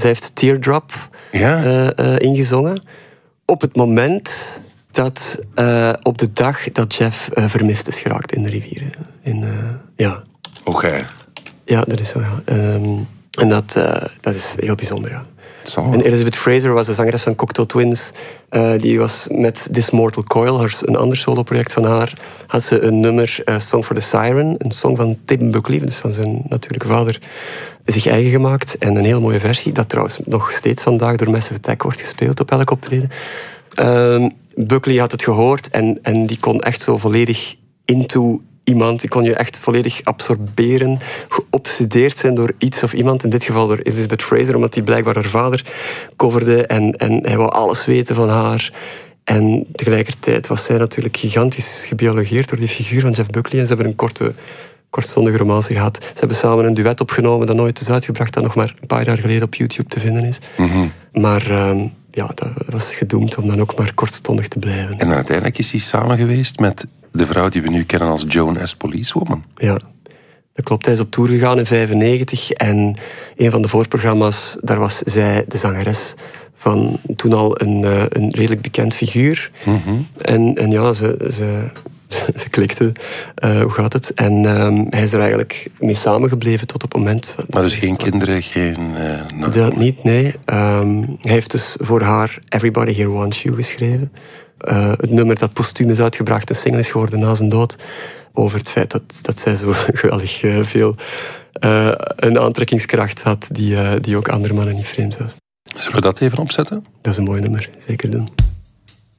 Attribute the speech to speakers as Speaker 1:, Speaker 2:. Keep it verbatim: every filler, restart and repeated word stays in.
Speaker 1: zij heeft Teardrop
Speaker 2: ja?
Speaker 1: uh, uh, ingezongen. Op het moment dat, uh, op de dag dat Jeff uh, vermist is geraakt in de rivier. In, uh, ja.
Speaker 2: Oké. Okay.
Speaker 1: Ja, dat is zo, ja. Um, en dat, uh, dat is heel bijzonder, ja.
Speaker 2: Zo.
Speaker 1: En Elizabeth Fraser was de zangeres van Cocteau Twins. Uh, die was met This Mortal Coil, haar, een ander soloproject van haar, had ze een nummer, uh, Song for the Siren, een song van Tim Buckley, dus van zijn natuurlijke vader, zich eigen gemaakt. En een heel mooie versie, dat trouwens nog steeds vandaag door Massive Attack wordt gespeeld op elk optreden. Uh, Buckley had het gehoord en, en die kon echt zo volledig into iemand, die kon je echt volledig absorberen, geobsedeerd zijn door iets of iemand, in dit geval door Elizabeth Fraser, omdat hij blijkbaar haar vader coverde en, en hij wou alles weten van haar. En tegelijkertijd was zij natuurlijk gigantisch gebiologeerd door die figuur van Jeff Buckley en ze hebben een korte, kortstondige romance gehad. Ze hebben samen een duet opgenomen dat nooit is uitgebracht, dat nog maar een paar jaar geleden op YouTube te vinden is.
Speaker 2: Mm-hmm. Maar
Speaker 1: um, ja, dat was gedoemd om dan ook maar kortstondig te blijven.
Speaker 2: En dan uiteindelijk is hij samen geweest met de vrouw die we nu kennen als Joan as Policewoman.
Speaker 1: Ja, dat klopt. Hij is op tour gegaan in vijfennegentig en een van de voorprogramma's, daar was zij de zangeres van toen al een, een redelijk bekend figuur.
Speaker 2: Mm-hmm.
Speaker 1: En, en ja, ze, ze, ze klikte. Uh, hoe gaat het? En um, hij is er eigenlijk mee samengebleven tot op het moment...
Speaker 2: Maar dus geen kinderen, geen... Uh, no.
Speaker 1: Dat niet, nee. Um, hij heeft dus voor haar Everybody Here Wants You geschreven. Uh, het nummer dat postuum is uitgebracht, een single is geworden na zijn dood, over het feit dat, dat zij zo geweldig uh, veel uh, een aantrekkingskracht had die, uh, die ook andere mannen niet vreemd was.
Speaker 2: Zullen we dat even opzetten?
Speaker 1: Dat is een mooi nummer, zeker doen.